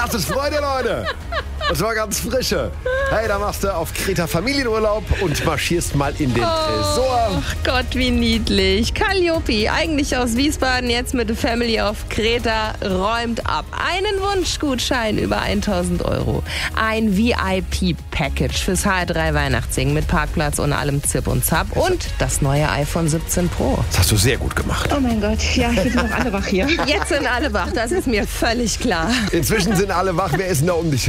Das ist Freude, Leute. Das war ganz frische. Hey, da machst du auf Kreta Familienurlaub und marschierst mal in den Tresor. Ach Gott, wie niedlich. Calliope, eigentlich aus Wiesbaden, jetzt mit der Family auf Kreta, räumt ab. Einen Wunschgutschein über 1.000 €. Ein VIP-Package fürs HR3 Weihnachtssingen mit Parkplatz und allem Zip und Zap. Und das neue iPhone 17 Pro. Das hast du sehr gut gemacht. Oh mein Gott, ja, jetzt sind auch alle wach hier. Jetzt sind alle wach, das ist mir völlig klar. Inzwischen sind alle wach. Wer ist denn da um dich